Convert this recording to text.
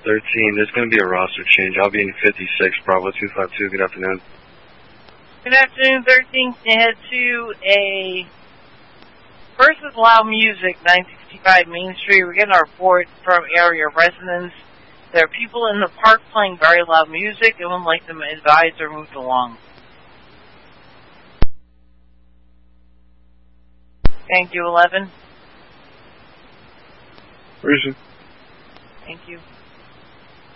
13. There's going to be a roster change. I'll be in 56, Bravo 252. Good afternoon. Good afternoon, 13. Head to a Versus Loud Music, 965 Main Street. We're getting a report from area residents. There are people in the park playing very loud music and would like them advised or moved along. Thank you, 11. Where is it? Thank you.